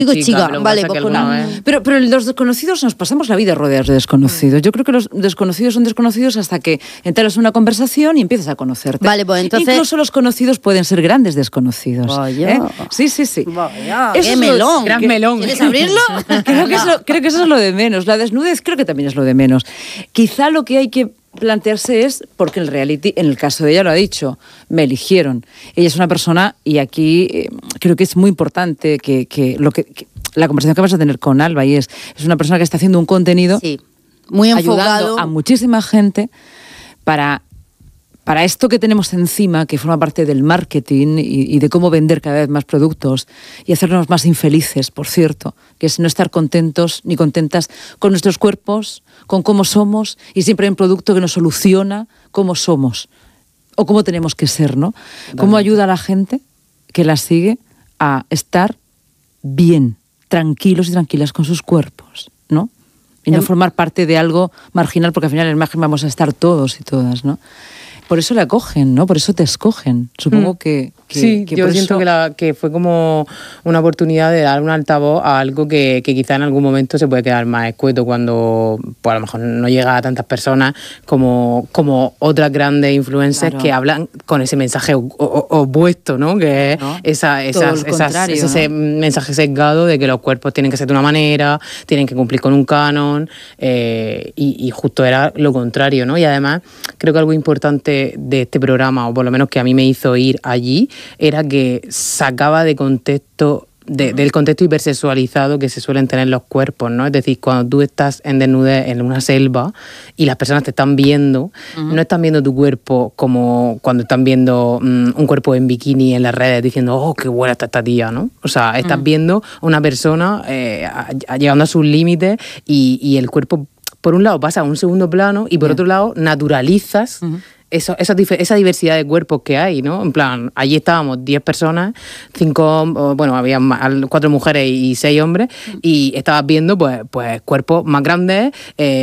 Digo, Sí, chica, claro, vale, pasa que pues alguna vez- Pero los desconocidos nos pasamos la vida rodeados de desconocidos. Yo creo que los desconocidos son desconocidos hasta que entras en una conversación y empiezas a conocerte. Vale, pues entonces- Incluso los conocidos pueden ser grandes desconocidos. Vaya. Sí, sí, sí. Vaya, Eso qué es lo- melón. Gran melón. ¿Quieres abrirlo? Creo que eso es lo de menos. La desnudez creo que también es lo de menos. Quizá lo que hay que plantearse es, porque el reality, en el caso de ella lo ha dicho, me eligieron. Ella es una persona, y aquí creo que es muy importante que la conversación que vas a tener con Alba, y es una persona que está haciendo un contenido Sí, muy enfocado. ayudando a muchísima gente para esto que tenemos encima, que forma parte del marketing y de cómo vender cada vez más productos y hacernos más infelices, por cierto, que es no estar contentos ni contentas con nuestros cuerpos, con cómo somos, y siempre hay un producto que nos soluciona cómo somos o cómo tenemos que ser, ¿no? Cómo ayuda a la gente que la sigue a estar bien, tranquilos y tranquilas con sus cuerpos, ¿no? Y no formar parte de algo marginal, porque al final en el margen vamos a estar todos y todas, ¿no? Por eso le acogen, ¿no? Por eso te escogen. Supongo que Sí, yo por siento eso... que fue como una oportunidad de dar un altavoz a algo que quizá en algún momento se puede quedar más escueto cuando pues, a lo mejor no llega a tantas personas como otras grandes influencers, Claro. que hablan con ese mensaje opuesto, ¿no? Que es ¿No? Todo lo contrario, ese mensaje sesgado de que los cuerpos tienen que ser de una manera, tienen que cumplir con un canon, y justo era lo contrario, ¿no? Y además creo que algo importante de este programa, o por lo menos que a mí me hizo ir allí, era que sacaba de contexto, del contexto hipersexualizado que se suelen tener los cuerpos, ¿no? Es decir, cuando tú estás en desnudez en una selva y las personas te están viendo, no están viendo tu cuerpo como cuando están viendo un cuerpo en bikini en las redes diciendo, oh, qué buena está esta tía, ¿no? O sea, estás viendo a una persona llegando a sus límites y el cuerpo, por un lado, pasa a un segundo plano y por otro lado, naturalizas esa diversidad de cuerpos que hay, ¿no? En plan, allí estábamos 10 personas, 5, bueno, había 4 mujeres y 6 hombres, y estabas viendo pues cuerpos más grandes,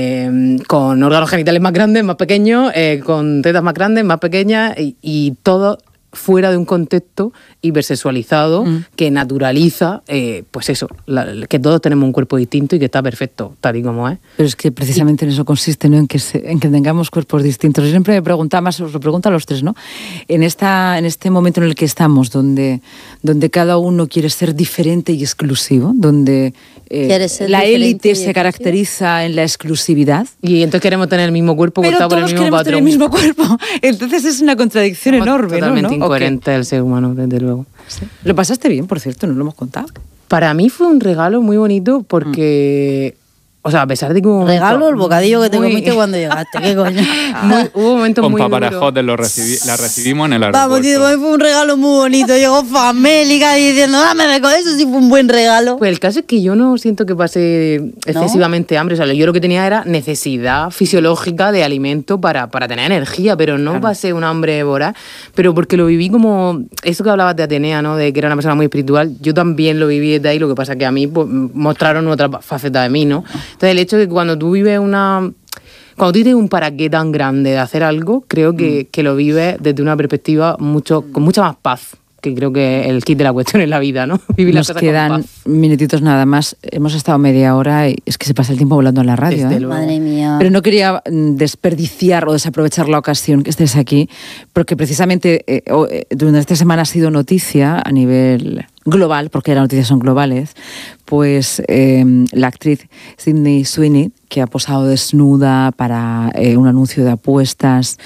con órganos genitales más grandes, más pequeños, con tetas más grandes, más pequeñas, y todo fuera de un contexto hipersexualizado que naturaliza, pues eso, que todos tenemos un cuerpo distinto y que está perfecto, tal y como es. Pero es que precisamente en eso consiste, ¿no? En que tengamos cuerpos distintos. Yo siempre me preguntaba, más os lo pregunto a los tres, ¿no? En este momento en el que estamos, donde cada uno quiere ser diferente y exclusivo, donde la élite se caracteriza en la exclusividad. Y entonces queremos tener el mismo cuerpo Pero cortado por el todos mismo queremos tener patrón. el mismo cuerpo. Entonces es una contradicción enorme, Totalmente ¿no? incoherente el ser humano, desde luego. ¿Sí? Lo pasaste bien, por cierto, no lo hemos contado. Para mí fue un regalo muy bonito porque, o sea, a pesar de que hubo Regalo el bocadillo que te muy- comiste cuando llegaste, ¿qué coño? hubo momentos Con muy duros. paparajotes la recibimos en el aeropuerto. Vamos, tío, fue un regalo muy bonito. Llegó famélica diciendo, dame de comer, eso sí fue un buen regalo. Pues el caso es que yo no siento que pase excesivamente hambre. O sea, yo lo que tenía era necesidad fisiológica de alimento para tener energía, pero no pasé un hambre voraz. Pero porque lo viví como eso que hablabas de Atenea, ¿no? De que era una persona muy espiritual. Yo también lo viví desde ahí, lo que pasa que a mí pues, mostraron otra faceta de mí, ¿no? Entonces el hecho de que cuando tú vives cuando tú tienes un para qué tan grande de hacer algo, creo que lo vives desde una perspectiva con mucha más paz, que creo que el kit de la cuestión es la vida, ¿no? Vivir las Nos cosas con quedan paz. minutitos nada más. Hemos estado media hora y es que se pasa el tiempo volando en la radio. Desde ¿eh? luego. Madre mía. Pero no quería desperdiciar o desaprovechar la ocasión que estés aquí, porque precisamente durante esta semana ha sido noticia a nivel global, porque las noticias son globales, pues la actriz Sydney Sweeney, que ha posado desnuda para un anuncio de apuestas,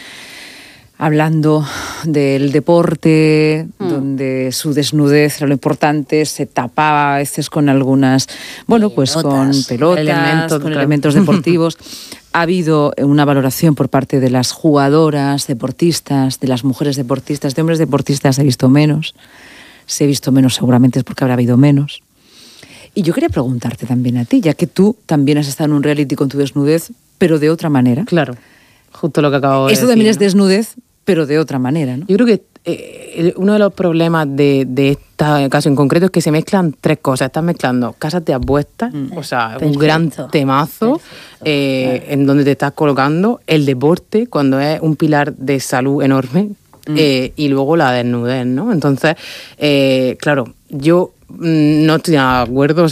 hablando del deporte, donde su desnudez era lo importante, se tapaba a veces con algunas, bueno, pues con pelotas, Elementos, con claro. elementos deportivos. Ha hado una valoración por parte de las jugadoras, deportistas, de las mujeres deportistas, de hombres deportistas se ha visto menos. Se ha visto menos seguramente es porque habrá habido menos. Y yo quería preguntarte también a ti, ya que tú también has estado en un reality con tu desnudez, pero de otra manera. Claro, justo lo que acabo de Esto decir. también es ¿no? desnudez, pero de otra manera, ¿no? Yo creo que uno de los problemas de este caso en concreto es que se mezclan tres cosas. Estás mezclando casas de apuestas, o sea, un gran temazo en donde te estás colocando, el deporte, cuando es un pilar de salud enorme, y luego la desnudez, ¿no? Entonces, claro, yo no estoy de acuerdo.